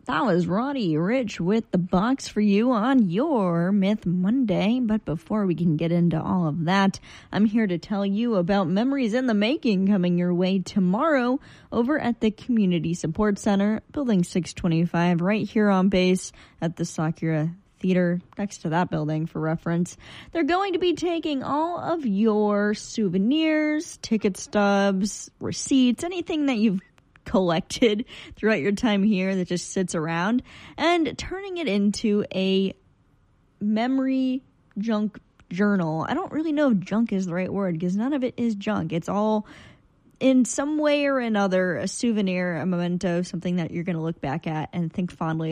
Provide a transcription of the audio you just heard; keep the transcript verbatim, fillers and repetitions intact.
That was Roddy Ricch with the box for you on your Myth Monday. But before we can get into all of that, I'm here to tell you about Memories in the Making coming your way tomorrow over at the Community Support Center, Building six twenty-five, right here on base at the Sakura Theater, next to that building for reference. They're going to be taking all of your souvenirs, ticket stubs, receipts, anything that you've collected throughout your time here that just sits around, and turning it into a memory junk journal. I don't really know if junk is the right word because none of it is junk. It's all in some way or another a souvenir, a memento, something that you're going to look back at and think fondly